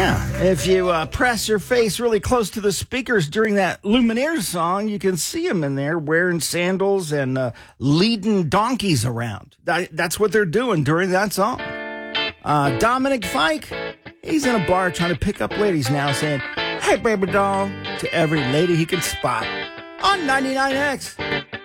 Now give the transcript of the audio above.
Yeah, if you press your face really close to the speakers during that Lumineers song, you can see them in there wearing sandals and leading donkeys around. That's what they're doing during that song. Dominic Fike, he's in a bar trying to pick up ladies now, saying, "Hey, baby doll," to every lady he can spot on 99X.